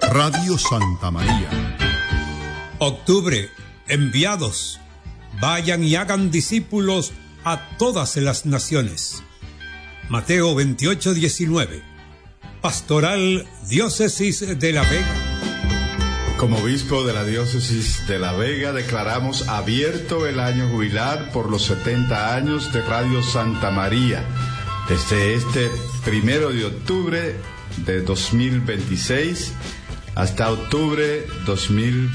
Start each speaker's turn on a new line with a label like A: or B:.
A: Radio Santa María.
B: Octubre, enviados, vayan y hagan discípulos a todas las naciones. Mateo 28:19. Pastoral Diócesis de La Vega.
C: Como obispo de la Diócesis de La Vega, declaramos abierto el año jubilar por los 70 años de Radio Santa María. Desde este 1 de octubre de 2026 hasta octubre 2027.